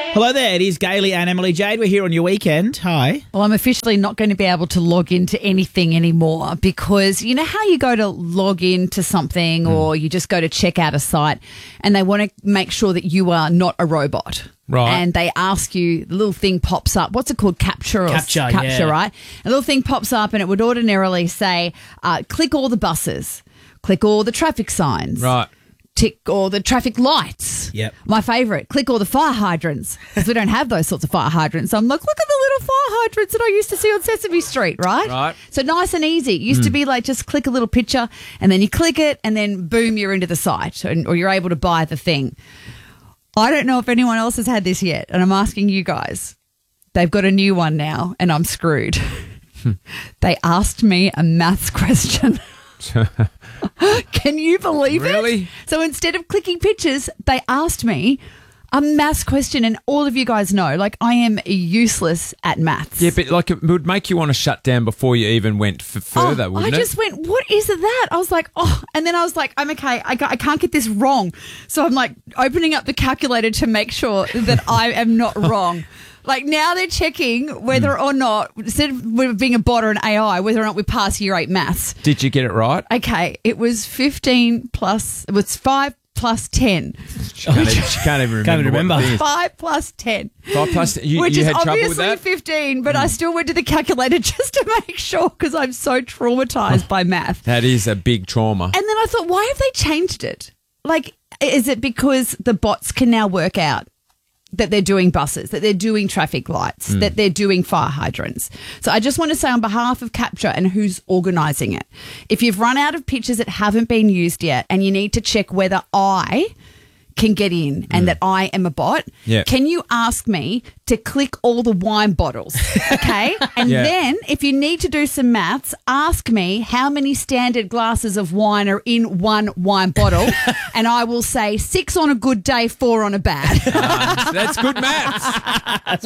Hello there, it is Gailey and Emily Jade. We're here on your weekend. Hi. Well, I'm officially not going to be able to log into anything anymore because you know how you go to log into something or you just go to check out a site and they want to make sure that you are not a robot. Right. And they ask you, the little thing pops up. What's it called? Capture, yeah. right? A little thing pops up and it would ordinarily say, click all the buses, click all the traffic signs. Right. Tick all the traffic lights. Yep. My favourite, click all the fire hydrants because we don't have those sorts of fire hydrants. So I'm like, look at the little fire hydrants that I used to see on Sesame Street, right? Right. So nice and easy. It used to be like just click a little picture and then you click it and then boom, you're into the site or you're able to buy the thing. I don't know if anyone else has had this yet and I'm asking you guys. They've got a new one now and I'm screwed. They asked me a maths question. Can you believe it? Really? So instead of clicking pictures, they asked me a maths question, and all of you guys know, like, I am useless at maths. Yeah, but like it would make you want to shut down before you even went further, wouldn't it? I just went, what is that? I was like, and then I was like, I'm okay. I can't get this wrong. So I'm like opening up the calculator to make sure that I am not wrong. Like now they're checking whether or not, instead of being a bot or an AI, whether or not we pass year 8 maths. Did you get it right? Okay, it was 15 plus, it was 5 plus 10. She can't even remember. What it is. 5 plus 10. 5 plus 10. Which you is had trouble with obviously that? 15, but I still went to the calculator just to make sure because I'm so traumatized by math. That is a big trauma. And then I thought, why have they changed it? Like, is it because the bots can now work out that they're doing buses, that they're doing traffic lights, that they're doing fire hydrants? So I just want to say on behalf of Capture and who's organising it, if you've run out of pictures that haven't been used yet and you need to check whether I can get in and that I am a bot, can you ask me to click all the wine bottles, okay? And then if you need to do some maths, ask me how many standard glasses of wine are in one wine bottle and I will say 6 on a good day, 4 on a bad. That's good maths.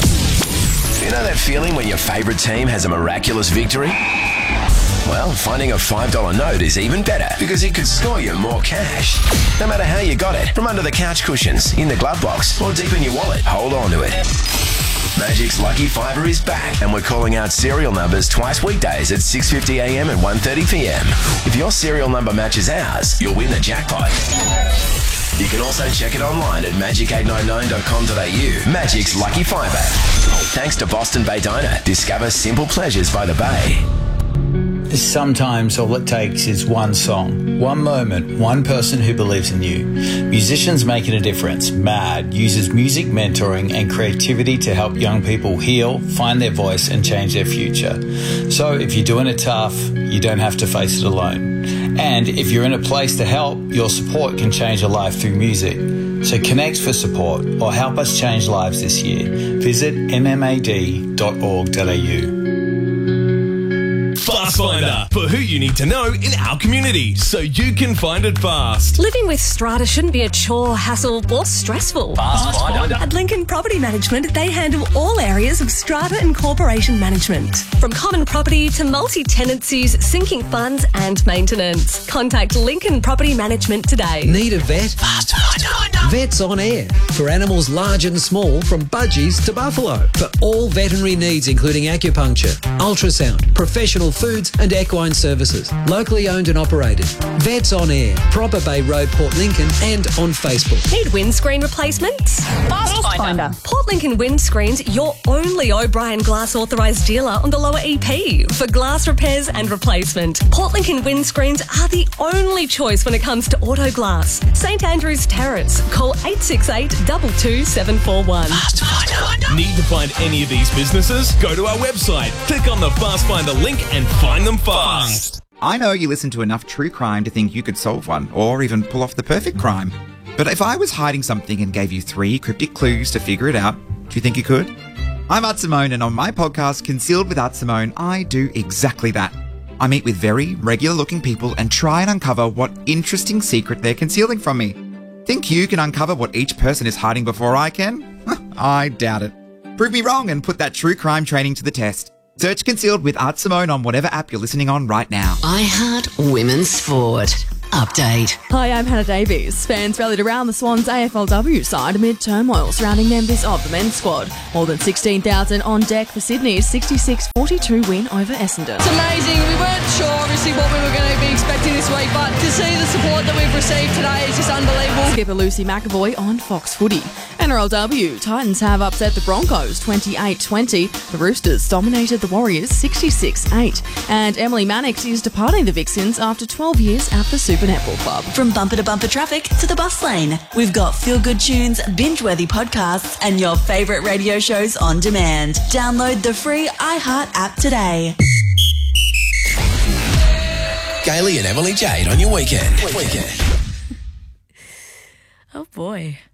You know that feeling when your favourite team has a miraculous victory? Well, finding a $5 note is even better because it could score you more cash. No matter how you got it, from under the couch cushions, in the glove box, or deep in your wallet, hold on to it. Magic's Lucky Fiver is back and we're calling out serial numbers twice weekdays at 6:50 a.m. and 1:30 p.m. If your serial number matches ours, you'll win the jackpot. You can also check it online at magic899.com.au. Magic's Lucky Fiver. Thanks to Boston Bay Diner. Discover simple pleasures by the bay. Sometimes all it takes is one song, one moment, one person who believes in you. Musicians Making a Difference, MAD, uses music mentoring and creativity to help young people heal, find their voice and change their future. So if you're doing it tough, you don't have to face it alone. And if you're in a place to help, your support can change a life through music. So connect for support or help us change lives this year. Visit mmad.org.au. Fast Finder, for who you need to know in our community, so you can find it fast. Living with strata shouldn't be a chore, hassle or stressful. Fast Finder. At Lincoln Property Management, they handle all areas of strata and corporation management. From common property to multi-tenancies, sinking funds and maintenance. Contact Lincoln Property Management today. Need a vet? Fast Finder. Vets on Air, for animals large and small, from budgies to buffalo. For all veterinary needs, including acupuncture, ultrasound, professional foods and equine services. Locally owned and operated. Vets on Air, Proper Bay Road, Port Lincoln, and on Facebook. Need windscreen replacements? Fast Finder. Port Lincoln Windscreens, your only O'Brien Glass authorised dealer on the Lower EP for glass repairs and replacement. Port Lincoln Windscreens are the only choice when it comes to auto glass. St Andrew's Terrace. Call 868 22741. Fast Finder. Need to find any of these businesses? Go to our website, click on the Fast Finder link and find them fast. I know you listen to enough true crime to think you could solve one, or even pull off the perfect crime. But if I was hiding something and gave you 3 cryptic clues to figure it out, do you think you could? I'm Art Simone, and on my podcast, Concealed with Art Simone, I do exactly that. I meet with very regular-looking people and try and uncover what interesting secret they're concealing from me. Think you can uncover what each person is hiding before I can? I doubt it. Prove me wrong and put that true crime training to the test. Search Concealed with Art Simone on whatever app you're listening on right now. I Heart Women's Sport. update. Hi, I'm Hannah Davies. Fans rallied around the Swans AFLW side amid turmoil surrounding members of the men's squad. More than 16,000 on deck for Sydney's 66-42 win over Essendon. It's amazing. We weren't sure, obviously, what we were going to be expecting this week, but to see the support that we've received today is just unbelievable. Skipper Lucy McAvoy on Fox Footy. NRLW, Titans have upset the Broncos 28-20. The Roosters dominated the Warriors 66-8. And Emily Mannix is departing the Vixens after 12 years at the Super Netball Club. From bumper to bumper traffic to the bus lane, we've got feel-good tunes, binge-worthy podcasts, and your favourite radio shows on demand. Download the free iHeart app today. Gailey and Emily Jade on your weekend. Oh boy.